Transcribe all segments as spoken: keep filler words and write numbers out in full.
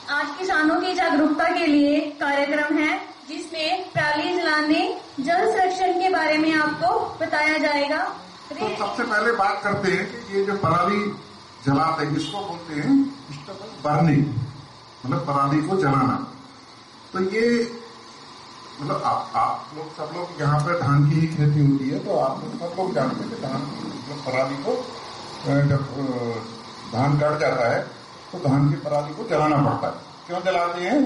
आज किसानों की जागरूकता के लिए कार्यक्रम है जिसमें पराली जलाने जल संरक्षण के बारे में आपको बताया जाएगा। तो सबसे पहले बात करते हैं कि ये जो पराली जलाते हैं इसको बोलते हैं बर्निंग, मतलब पराली को जलाना। तो ये मतलब आप आप लोग सब लोग यहाँ पे धान की ही खेती होती है, तो आप लोग सब लोग जानते हैं कि धान मतलब पराली को जब धान कट जाता है तो धान की पराली को जलाना पड़ता है। क्यों जलाते हैं?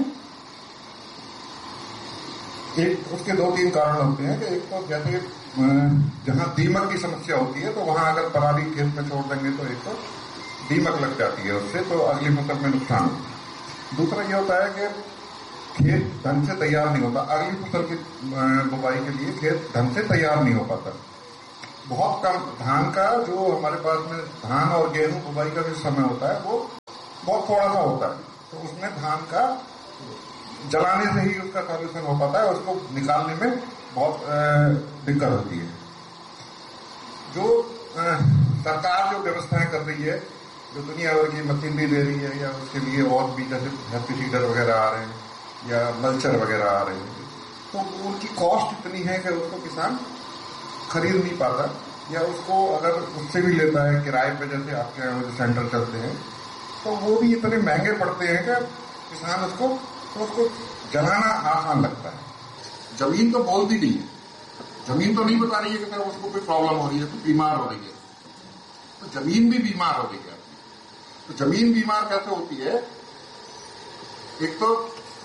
एक उसके दो तीन कारण होते हैं कि एक तो जैसे जहां दीमक की समस्या होती है तो वहां अगर पराली खेत में छोड़ देंगे तो एक तो दीमक लग जाती है उससे, तो अगली फसल में नुकसान होता है। दूसरा ये होता है कि खेत ढंग से तैयार नहीं होता, अगली फसल की बुवाई के लिए खेत ढंग से तैयार नहीं हो पाता। बहुत कम धान का जो हमारे पास में धान और गेहूं बुवाई का जो समय होता है वो बहुत थोड़ा सा होता है, तो उसमें धान का जलाने से ही उसका सॉल्यूशन हो पाता है, उसको निकालने में बहुत दिक्कत होती है। जो आ, सरकार जो व्यवस्थाएं कर रही है, जो दुनिया भर की मशीनरी दे रही है या उसके लिए और भी जैसे हेर्बिसाइड वगैरह आ रहे हैं या मल्चर वगैरह आ रहे हैं, तो उनकी कॉस्ट इतनी है कि उसको किसान खरीद नहीं पाता, या उसको अगर उससे भी लेता है किराए पे, जैसे आपके यहाँ सेंटर चलते हैं, तो वो भी इतने महंगे पड़ते हैं कि किसान उसको तो उसको जलाना आसान लगता है। जमीन तो बोलती नहीं है, जमीन तो नहीं बता रही है कि उसको कोई प्रॉब्लम हो रही है, तो बीमार हो रही है, तो जमीन भी बीमार हो रही है। तो जमीन बीमार कैसे होती है? एक तो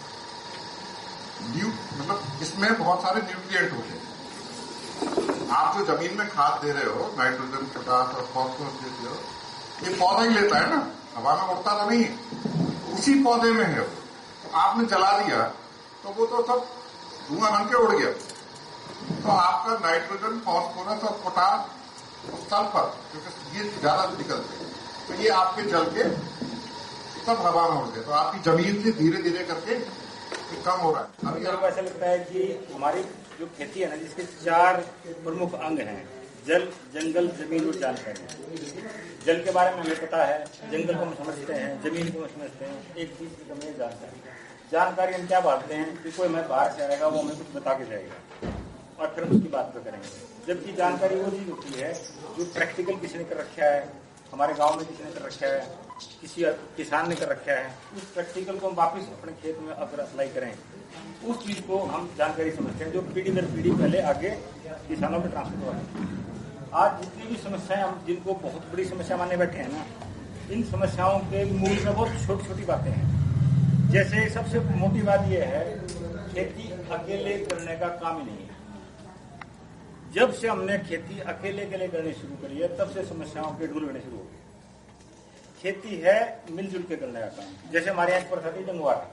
न्यू मतलब इसमें बहुत सारे न्यूट्रिएंट होते हैं। आप जो जमीन में खाद दे रहे हो, नाइट्रोजन, पोटास और फॉस्फोरस देते हो, ये पौधा ही लेता है ना, हवा में उड़ता तो नहीं है, उसी पौधे में है। तो आपने जला दिया तो वो तो सब धुआं बन के उड़ गया, तो आपका नाइट्रोजन, फॉस्फोरस और पोटास और सल्फर, क्योंकि ये ज्यादा निकलते हैं, तो ये आपके जल के सब हवा में उड़ गए, तो आपकी जमीन से धीरे धीरे करके कम हो रहा है। अभी आपको ऐसा लगता है कि हमारी जो खेती है ना, जिसके चार प्रमुख अंग हैं, जल, जंगल, जमीन और जानकारी। जल के बारे में हमें पता है, जंगल को हम समझते हैं, जमीन को हम समझते हैं, एक चीज की कमी है जानकारी। जानकारी हम क्या बांटते हैं कि कोई हमें बाहर से आएगा, वो हमें कुछ बता के जाएगा और फिर हम उसकी बात पे करेंगे। जबकि जानकारी वो चीज होती है जो प्रैक्टिकल किसी ने कर रखा है, हमारे गांव में किसी ने कर रखा है, किसी किसान ने कर रखा है, उस प्रैक्टिकल को हम वापस अपने खेत में अगर अप्लाई करें, उस चीज को हम जानकारी समझते हैं, जो पीढ़ी दर पीढ़ी पहले आगे किसानों में ट्रांसफर हुआ है। आज जितनी भी समस्याएं हम जिनको बहुत बड़ी समस्या मानने बैठे हैं ना, इन समस्याओं के मूल में बहुत छोटी छोटी बातें हैं। जैसे सबसे मोटी बात यह है, खेती अकेले करने का काम ही नहीं है। जब से हमने खेती अकेले अकेले करनी शुरू करी है, तब से समस्याओं के ढूल होने शुरू हो गए। खेती है मिलजुल के करने का काम। जैसे हमारे यहाँ पर था जंगवार,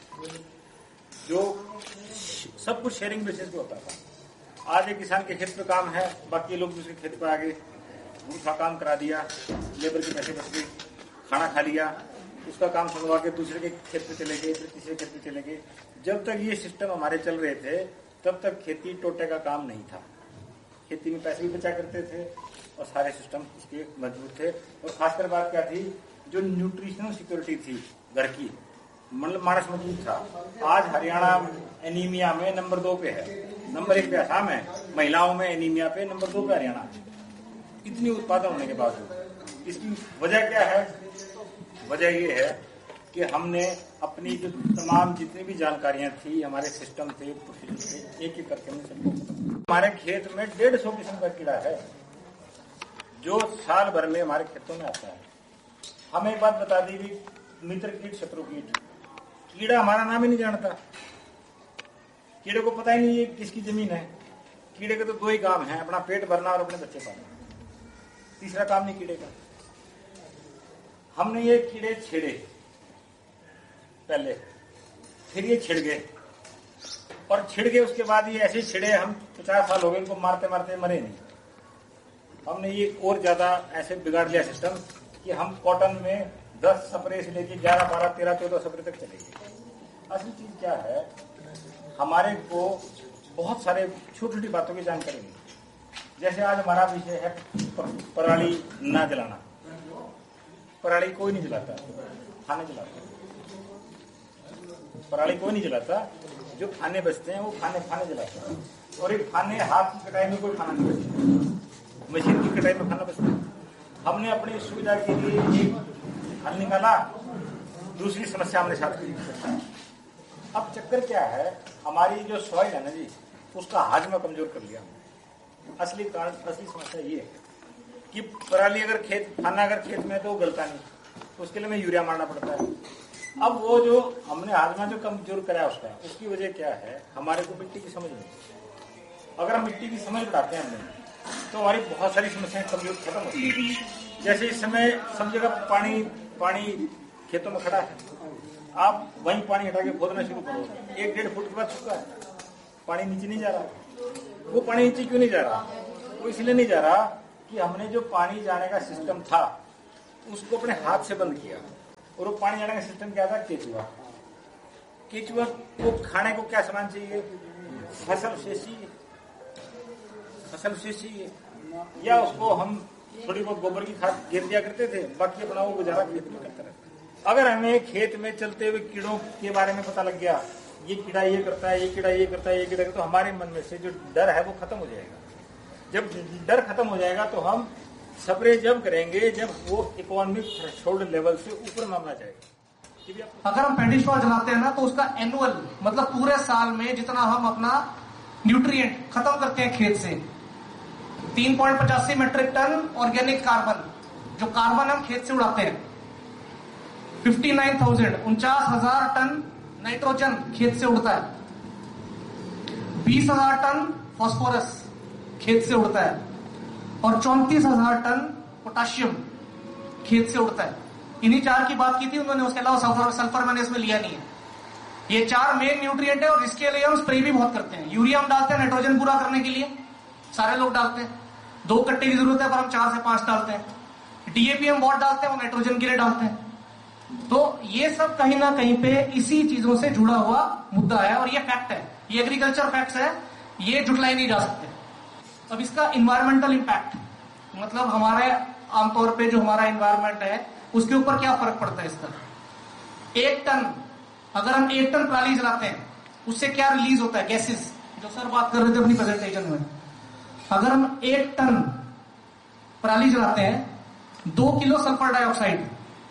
जो सब कुछ शेयरिंग बेसिस पे होता था। आज एक किसान के खेत पे काम है, बाकी लोग दूसरे खेत पे आगे दूसरा काम करा दिया, लेबर के पैसे बच गए, खाना खा लिया, उसका काम समझवा के दूसरे के खेत पे चले गए, फिर तीसरे खेत पे चले गए। जब तक ये सिस्टम हमारे चल रहे थे, तब तक खेती टोटे का काम नहीं था। खेती में पैसे भी बचा करते थे और सारे सिस्टम उसके मजबूत थे। और खासकर बात क्या थी, जो न्यूट्रिशनल सिक्योरिटी थी घर की, मतलब मानस मजबूत था। आज हरियाणा एनीमिया में नंबर दो पे है, नंबर एक पे असम है, महिलाओं में एनीमिया पे नंबर दो पे हरियाणा है, इतनी उत्पादन होने के बावजूद। इसकी वजह क्या है? वजह ये है कि हमने अपनी जो तमाम जितनी भी जानकारियां थी, हमारे सिस्टम थे, प्रोसीजर थे, एक एक करके हमने सबको। हमारे खेत में डेढ़ सौ किस्म का कीड़ा है जो साल भर में हमारे खेतों में आता है। हमें एक बात बता दी भी, मित्र कीट, शत्रु कीट, कीड़ा हमारा नाम ही नहीं जानता। कीड़े को पता ही नहीं ये किसकी जमीन है। कीड़े के तो दो ही काम है, अपना पेट भरना और अपने बच्चे पालना, तीसरा काम नहीं कीड़े का। हमने ये कीड़े छेड़े पहले, फिर ये छिड़ गए, और छिड़ गए उसके बाद ये ऐसे छिड़े, हम पचास साल हो गए इनको मारते मारते मरे नहीं। हमने ये और ज्यादा ऐसे बिगाड़ लिया सिस्टम कि हम कॉटन में दस स्प्रे से लेके ग्यारह, बारह, तेरह, चौदह स्प्रे तक चले गए। असली चीज क्या है, हमारे को बहुत सारे छोटी छोटी बातों की जानकारी नहीं। जैसे आज हमारा विषय है पराली ना जलाना। पराली कोई नहीं जलाता, खाने जलाता। पराली कोई नहीं जलाता, जो खाने बचते हैं वो खाने खाने जलाते हैं। और एक खाने हाथ की कटाई में कोई खाना नहीं बचता, मशीन की कटाई में खाना बचता है। हमने अपनी सुविधा के लिए एक हल निकाला, दूसरी समस्या हमने साथ की। अब चक्कर क्या है, हमारी जो सॉइल है ना जी, उसका हाजमा कमजोर कर लिया। असली कारण, असली समस्या ये है कि पराली अगर खेत खाना अगर खेत में तो गलता नहीं, उसके लिए हमें यूरिया मारना पड़ता है। अब वो जो हमने हाजमा जो कमजोर करा उसका, उसकी वजह क्या है, हमारे को मिट्टी की समझ नहीं। अगर हम मिट्टी की समझ बढ़ाते हैं हमने, तो हमारी बहुत सारी समस्याएं कमजोर खत्म होती है। जैसे इस समय सब जगह पानी पानी खेतों में खड़ा है, आप वहीं पानी हटा के खोदना शुरू करो, एक डेढ़ फुट के बाद सूखा है, पानी नीचे नहीं जा रहा। वो पानी नीचे क्यों नहीं जा रहा? वो इसलिए नहीं जा रहा कि हमने जो पानी जाने का सिस्टम था उसको अपने हाथ से बंद किया। और वो पानी जाने का सिस्टम क्या था? केचुआ। केचुआ को खाने को क्या सामान चाहिए? फसल शेषी, फसल शेषी, या उसको हम थोड़ी बहुत गोबर की खाद गिर दिया करते थे, बाकी अपना वो गुजारा खेत में करते रहते। अगर हमें खेत में चलते हुए कीड़ों के बारे में पता लग गया, ये कीड़ा ये करता है, ये कीड़ा ये करता है, ये कीड़ा, तो हमारे मन में से जो डर है वो खत्म हो जाएगा। जब डर खत्म हो जाएगा तो हम स्प्रे जब करेंगे जब वो इकोनॉमिक थ्रेशोल्ड लेवल से ऊपर मामला जाएगा। अगर हम पेंडिस्टॉल जलाते हैं ना, तो उसका एनुअल मतलब पूरे साल में जितना हम अपना न्यूट्रिएंट खत्म करते हैं खेत से, तीन पॉइंट पचासी मीट्रिक टन ऑर्गेनिक कार्बन, जो कार्बन हम खेत से उड़ाते हैं, फिफ्टी नाइन थाउजेंड उनचास हजार टन नाइट्रोजन खेत से उड़ता है, बीस हजार टन फास्फोरस खेत से उड़ता है, और चौंतीस हजार टन पोटाशियम खेत से उड़ता है। इन्हीं चार की बात की थी उन्होंने, उसके अलावा सल्फर सल्फर मैंने इसमें लिया नहीं है। ये चार मेन न्यूट्रिएंट है और इसके लिए हम स्प्रे भी बहुत करते हैं। यूरिया हम डालते हैं नाइट्रोजन पूरा करने के लिए, सारे लोग डालते हैं, दो कट्टे की जरूरत है पर हम चार से पांच डालते हैं। डीएपी हम बहुत डालते हैं, वो नाइट्रोजन के लिए डालते हैं। तो ये सब कहीं ना कहीं पे इसी चीजों से जुड़ा हुआ मुद्दा है और ये फैक्ट है, ये एग्रीकल्चर फैक्ट्स है, ये जुटलाई नहीं जा सकते। अब इसका इन्वायरमेंटल इम्पैक्ट, मतलब हमारे आमतौर पे जो हमारा इन्वायरमेंट है उसके ऊपर क्या फर्क पड़ता है इसका। एक टन, अगर हम एक टन पराली जलाते हैं उससे क्या रिलीज होता है, गैसेस, जो सर बात कर रहे थे अपनी प्रेजेंटेशन में। अगर हम एक टन पराली जलाते हैं, दो किलो सल्फर डाइऑक्साइड,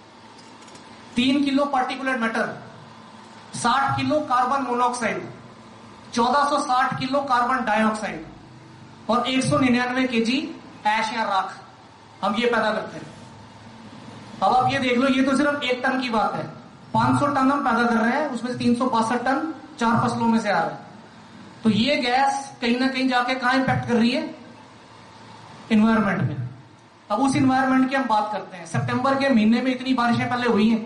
तीन किलो पार्टिकुलेट मैटर, साठ किलो कार्बन मोनोऑक्साइड, चौदह सौ साठ किलो कार्बन डाइऑक्साइड और एक सौ निन्यानवे के जी ऐश या राख हम ये पैदा करते हैं। अब आप ये देख लो, ये तो सिर्फ एक टन की बात है, पांच सौ टन हम पैदा कर रहे हैं, उसमें से तीन सौ बासठ टन चार फसलों में से आ रहा है। तो ये गैस कहीं ना कहीं जाके कहां इंपैक्ट कर रही है? इन्वायरमेंट में। अब उस इन्वायरमेंट की हम बात करते हैं, सितंबर के महीने में इतनी बारिशें पहले हुई हैं,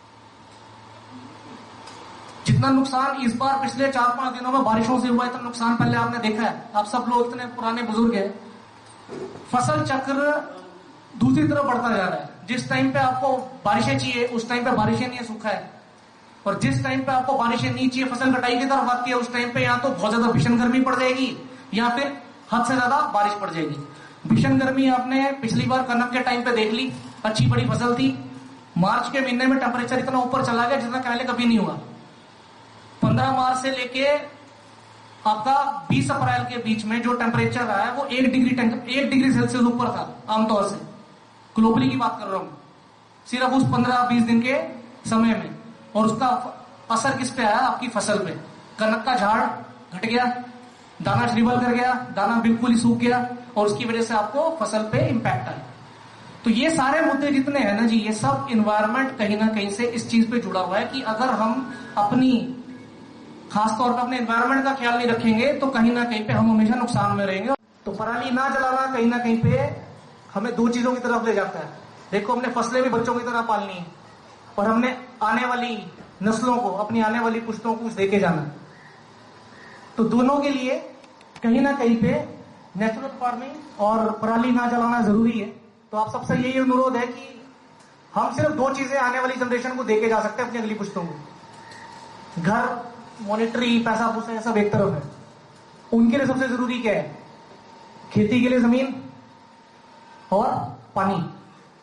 जितना नुकसान इस बार पिछले चार पांच दिनों में बारिशों से हुआ है, इतना नुकसान पहले आपने देखा है। आप सब लोग इतने पुराने बुजुर्ग हैं, फसल चक्र दूसरी तरफ बढ़ता जा रहा है। जिस टाइम पे आपको बारिशें चाहिए उस टाइम पे बारिशें नहीं है, सूखा है, और जिस टाइम पे आपको बारिशें नहीं चाहिए, फसल कटाई की तरफ आती है, उस टाइम पे या तो बहुत ज्यादा भीषण गर्मी पड़ जाएगी या फिर हद से ज्यादा बारिश पड़ जाएगी। भीषण गर्मी आपने पिछली बार कनक के टाइम पे देख ली, अच्छी बड़ी फसल थी, मार्च के महीने में टेम्परेचर इतना ऊपर चला गया जितना पहले कभी नहीं हुआ। पंद्रह मार्च से लेके आपका बीस अप्रैल के बीच में जो टेम्परेचर रहा है वो एक डिग्री एक डिग्री सेल्सियस ऊपर था आमतौर से, ग्लोबली की बात कर रहा हूं, सिर्फ उस पंद्रह बीस दिन के समय में। और उसका असर किस पे आया? आपकी फसल पे। कनक का झाड़ घट गया, दाना श्रिवल कर गया, दाना बिल्कुल ही सूख गया, और उसकी वजह से आपको फसल पे इंपैक्ट आया। तो ये सारे मुद्दे जितने हैं ना जी, ये सब इन्वायरमेंट कहीं ना कहीं से इस चीज पे जुड़ा हुआ है कि अगर हम अपनी खासतौर पर अपने एनवायरनमेंट का ख्याल नहीं रखेंगे तो कहीं ना कहीं पे हम हमेशा नुकसान में रहेंगे। तो पराली ना जलाना कहीं ना कहीं पे हमें दो चीजों की तरफ ले जाता है। देखो, हमने फसलें भी बच्चों की तरह पालनी है और हमने आने वाली नस्लों को, अपनी आने वाली पुश्तों को कुछ देके जाना है। तो दोनों के लिए कहीं ना कहीं पे नेचुरल फार्मिंग और पराली ना जलाना जरूरी है। तो आप सबसे यही अनुरोध है कि हम सिर्फ दो चीजें आने वाली जनरेशन को देके जा सकते हैं अपनी अगली पुश्तों को। घर, मॉनिटरी, पैसा पूसा, ये सब एक तरफ है। उनके लिए सबसे जरूरी क्या है? खेती के लिए जमीन और पानी।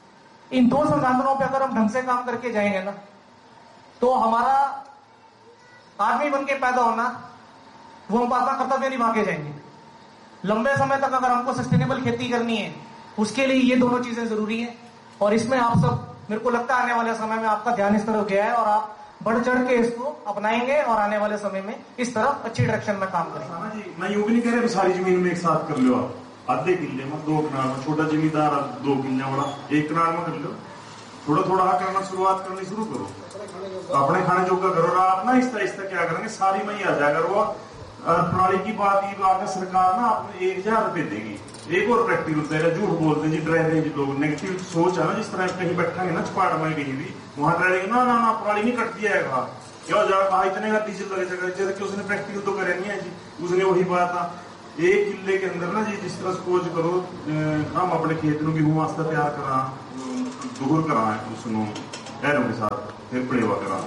इन दो संसाधनों पे अगर हम ढंग से काम करके जाएंगे ना, तो हमारा आदमी बन के पैदा होना, वो हम अपना कर्तव्य निभा के जाएंगे। लंबे समय तक अगर हमको सस्टेनेबल खेती करनी है, उसके लिए ये दोनों चीजें जरूरी है। और इसमें आप सब, मेरे को लगता है आने वाले समय में आपका ध्यान इस तरफ गया है और आप बढ़ चढ़ के इसको अपनाएंगे और आने वाले समय में इस तरफ अच्छी डायरेक्शन में काम करेंगे। जी, मैं यूं भी नहीं कह रहा सारी जमीन में एक साथ कर लो, आप आधे किले में, दो किनार में, छोटा जमींदार दो किले बड़ा एक किनार में कर लो, थोड़ा थोड़ा करना शुरुआत करनी शुरू करो, अपने खाने जोगा करो। और आप ना आहिस्ता आहिस्ता क्या करेंगे, सारी में ही आ जाएगा। वो प्रणाली की बात ये बात है, सरकार ना आपने एक हजार रुपए देगी। एक और प्रैक्टिकल होता है, झूठ बोलते हैं जी, डरे जी लोग, नेगेटिव सोच है ना, जिस तरह कहीं बैठा है ना चपाड़ में कहीं भी, वहां डरेंगे ना ना ना प्रणाली नहीं कट दिया है, क्या हो जाएगा, इतने का डीजल लगे जगह, जैसे कि उसने प्रैक्टिकल तो करे नहीं है जी, उसने वही बात था एक किले के अंदर ना जी, जिस तरह सपोज करो हम अपने खेत में गेहूं वास्ता तैयार करा, दुहर करा है उसनो पैरों के साथ, फिर पड़ेवा करा,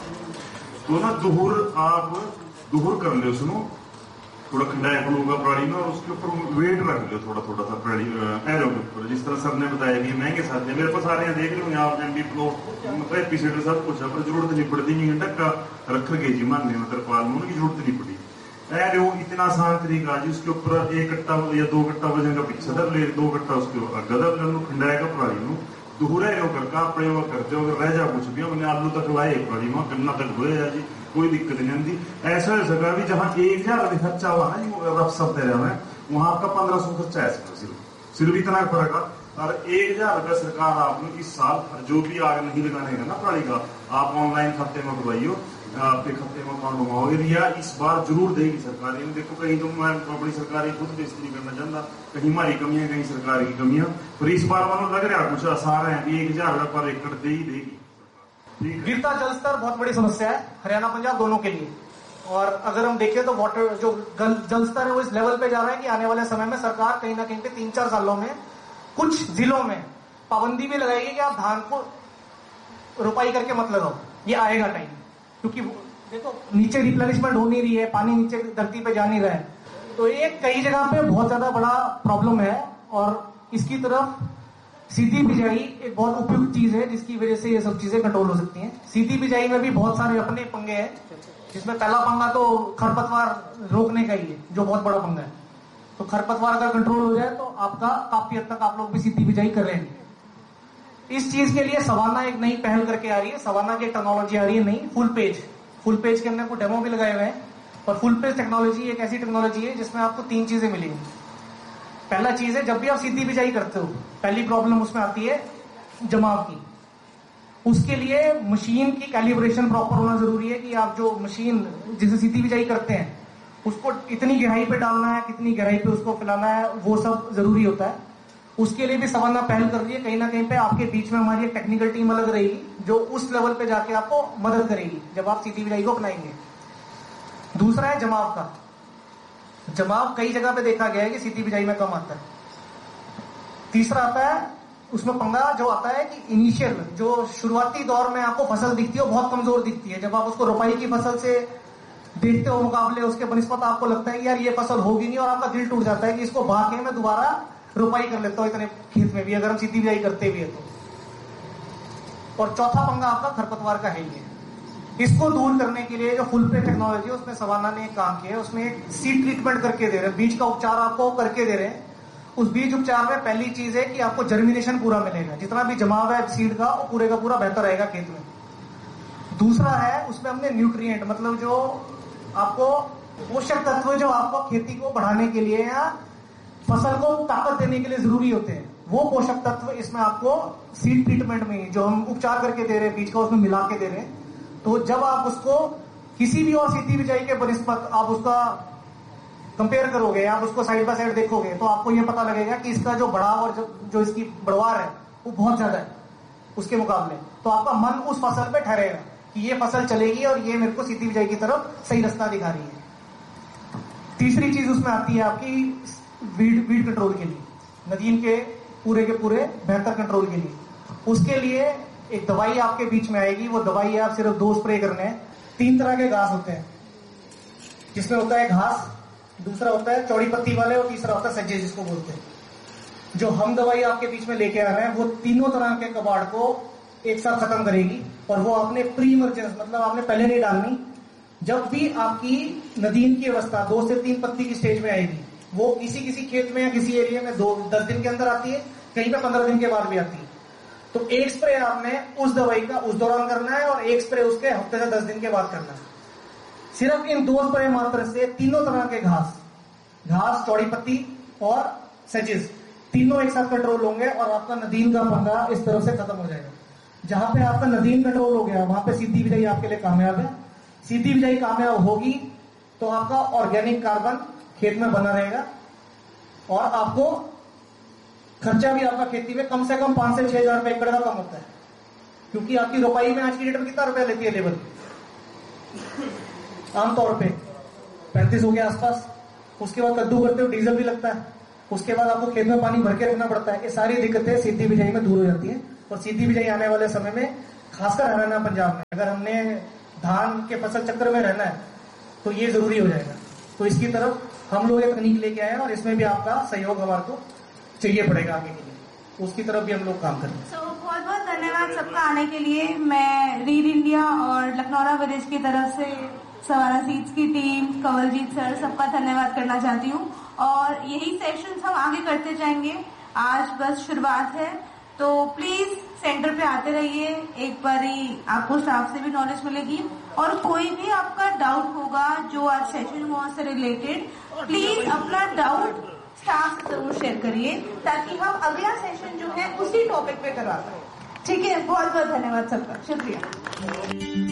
तो ना दुहर आप दुहर कर ले, उसनो थोड़ा खंडाया होगा प्रणाली में, और उसके ऊपर वेट रख लो थोड़ा थोड़ा सा प्रणाली पैरों के ऊपर, जिस तरह सर ने बताया कि महंगे साथ है, मेरे पास आ रहे हैं, देख लो आप एम बी प्लो मतलब एपिसोड सब कुछ है, पर जरूरत नहीं पड़ती, नहीं ढक्का रख के जी मानने में तरपाल में उनकी जरूरत नहीं पड़ी। ऐ वो इतना आसान तरीका जी, उसके ऊपर एक कट्टा या दो कट्टा वजन का पीछे दर ले, दो कट्टा उसके गदर ले, खंडाया का प्रणाली में दोहरा रो करका प्रयोग करते हो, अगर रह जा कुछ भी हमने आलू तक लाए प्रणाली में, गन्ना तक धोए जा जी, कोई दिक्कत नहीं आती। ऐसा हो सका भी जहाँ एक हजार खर्चा हुआ ना जी रफ सब दे रहा है, वहां आपका पंद्रह सौ खर्चा है सिर्फ सिर्फ इतना फर्क है। और एक हजार रुपया सरकार आपने इस साल जो भी आग नहीं लगाने का ना प्रणाली का, आप ऑनलाइन खाते में खुलवाइयो, आपके खाते में अकाउंट मंगवाओ, या इस बार जरूर देगी सरकार। देखो कहीं तो मैं अपनी सरकार खुद बेइज्जती नहीं करना चाहता, कहीं हमारी कमियां कहीं सरकार की कमियां, पर इस बार मानो लग रहा कुछ आसार है कि एक हजार रुपया पर एकड़ दे ही देगी। गिरता जल स्तर बहुत बड़ी समस्या है हरियाणा पंजाब दोनों के लिए, और अगर हम देखें तो वाटर जो जल स्तर है वो इस लेवल पे जा रहा है कि आने वाले समय में सरकार कहीं ना कहीं पे तीन चार सालों में कुछ जिलों में पाबंदी भी लगाएगी कि आप धान को रोपाई करके मत लगाओ, ये आएगा टाइम, क्योंकि देखो नीचे रिप्लेनिशमेंट हो नहीं रही है, पानी नीचे धरती पे जा नहीं रहा है, तो ये कई जगह पे बहुत ज्यादा बड़ा प्रॉब्लम है। और इसकी तरफ सीधी बिजाई एक बहुत उपयुक्त चीज है, जिसकी वजह से ये सब चीजें कंट्रोल हो सकती हैं। सीधी बिजाई में भी बहुत सारे अपने पंगे हैं, जिसमें पहला पंगा तो खरपतवार रोकने का ही है, जो बहुत बड़ा पंगा है। तो खरपतवार अगर कंट्रोल हो जाए तो आपका काफी हद तक आप लोग भी सीधी बिजाई कर लेंगे। इस चीज के लिए सवाना एक नई पहल करके आ रही है, सवाना की टेक्नोलॉजी आ रही है नई, फुल पेज फुल पेज के अंदर को डेमो भी लगाए हुए हैं। और फुल पेज टेक्नोलॉजी एक ऐसी टेक्नोलॉजी है जिसमें आपको तीन चीजें मिलेंगी। पहला चीज है, जब भी आप सीधी बिजाई करते हो, पहली प्रॉब्लम उसमें आती है जमाव की। उसके लिए मशीन की कैलिब्रेशन प्रॉपर होना जरूरी है कि आप जो मशीन जिसे सीधी बिजाई करते हैं उसको इतनी गहराई पे डालना है, कितनी गहराई पे उसको फैलाना है, वो सब जरूरी होता है। उसके लिए भी सवाना पहल कर रही है। कहीं ना कहीं पे आपके बीच में हमारी एक टेक्निकल टीम अलग रहेगी जो उस लेवल पे जाके आपको मदद करेगी जब आप सीधी बिजाई को अपनाएंगे। दूसरा है जमाव का। जमाव कई जगह पे देखा गया है कि सीधी बिजाई में कम आता है। तीसरा आता है, उसमें पंगा जो आता है कि इनिशियल जो शुरुआती दौर में आपको फसल दिखती है वो बहुत कमजोर दिखती है। जब आप उसको रोपाई की फसल से देखते हो मुकाबले उसके बनिस्बत आपको लगता है कि यार ये फसल होगी नहीं, और आपका दिल टूट जाता है कि इसको बहा के मैं दोबारा रोपाई कर लेता हूं इतने खेत में भी, अगर हम सीधी बिजाई करते भी है तो। और चौथा पंगा आपका खरपतवार का है ही। इसको दूर करने के लिए जो फुल पे टेक्नोलॉजी है उसमें सवाना ने एक काम किया है, उसमें एक सीड ट्रीटमेंट करके दे रहे हैं, बीज का उपचार आपको करके दे रहे हैं। उस बीज उपचार में पहली चीज है कि आपको जर्मिनेशन पूरा मिलेगा, जितना भी जमाव है सीड का वो पूरे का पूरा बेहतर रहेगा खेत में। दूसरा है उसमें हमने न्यूट्रिएंट मतलब जो आपको पोषक तत्व जो आपको खेती को बढ़ाने के लिए या फसल को ताकत देने के लिए जरूरी होते हैं, वो पोषक तत्व इसमें आपको सीड ट्रीटमेंट में जो हम उपचार करके दे रहे हैं बीज का उसमें मिला के दे रहे हैं। तो जब आप उसको किसी भी और सीधी बिजाई के बनिस्बत आप उसका कंपेयर करोगे, आप उसको साइड बाय साइड देखोगे तो आपको ये पता लगेगा कि इसका जो बढ़ाव और जो, जो इसकी बढ़वार है वो बहुत ज्यादा है उसके मुकाबले। तो आपका मन उस फसल पे ठहरेगा कि ये फसल चलेगी और ये मेरे को सीधी बिजाई की तरफ सही रास्ता दिखा रही है। तीसरी चीज उसमें आती है आपकी वीड वीड कंट्रोल के लिए, नदीम के पूरे के पूरे बेहतर कंट्रोल के लिए। उसके लिए एक दवाई आपके बीच में आएगी, वो दवाई आप सिर्फ दो स्प्रे करने हैं। तीन तरह के घास होते हैं, जिसमें होता है घास, दूसरा होता है चौड़ी पत्ती वाले, और तीसरा होता है सज्जे जिसको बोलते हैं। जो हम दवाई आपके बीच में लेके आ रहे हैं वो तीनों तरह के कबाड़ को एक साथ खत्म करेगी, और वो आपने प्री इमरजेंस मतलब आपने पहले नहीं डालनी, जब भी आपकी नदीम की अवस्था दो से तीन पत्ती की स्टेज में आएगी, वो किसी किसी खेत में या किसी एरिया में दो दस दिन के अंदर आती है, कहीं पे पंद्रह दिन के बाद भी आती है। तो एक स्प्रे आपने उस दवाई का उस दौरान करना है और एक स्प्रे उसके हफ्ते से दस दिन के बाद करना है। सिर्फ इन दो स्प्रे मात्र से तीनों तरह के घास घास चौड़ी पत्ती और सेजेस तीनों एक साथ कंट्रोल होंगे और आपका नदीम का पंगा इस तरह से खत्म हो जाएगा। जहां पे आपका नदीम कंट्रोल हो गया वहां पे सीधी बिजाई आपके लिए कामयाब है। सीधी बिजाई कामयाब होगी तो आपका ऑर्गेनिक कार्बन खेत में बना रहेगा और आपको खर्चा भी आपका खेती में कम से कम पांच से छह हजार रुपए एकड़ का कम होता है, क्योंकि आपकी रोपाई में आज की डेट में कितना रुपया लेती है लेबर आमतौर पे पैंतीस हो गया आसपास। उसके बाद कद्दू करते हो डीजल भी लगता है, उसके बाद आपको खेत में पानी भर के रखना पड़ता है। ये सारी दिक्कतें सीधी बिजाई में दूर हो जाती है और सीधी बिजाई आने वाले समय में खासकर हरियाणा पंजाब में अगर हमने धान के फसल चक्र में रहना है तो ये जरूरी हो जाएगा। तो इसकी तरफ हम लोग एक तकनीक लेके आए हैं और इसमें भी आपका सहयोग हमारे को चाहिए पड़ेगा आगे के लिए, तो उसकी तरफ भी हम लोग काम करेंगे। so, बहुत बहुत धन्यवाद सबका आने के लिए। मैं रीड इंडिया और लखनौरा विलेज की तरफ से सवाना सीड्स की टीम, कंवलजीत सर, सबका धन्यवाद करना चाहती हूँ और यही सेशंस हम आगे करते जाएंगे। आज बस शुरुआत है, तो प्लीज सेंटर पे आते रहिए, एक बार ही आपको स्टाफ से भी नॉलेज मिलेगी और कोई भी आपका डाउट होगा जो आज सेशन हुआ से रिलेटेड, प्लीज अपना डाउट स्टाफ से जरूर शेयर करिए ताकि हम अगला सेशन जो है उसी टॉपिक पे करवा पाए। ठीक है, बहुत बहुत धन्यवाद सबका, शुक्रिया।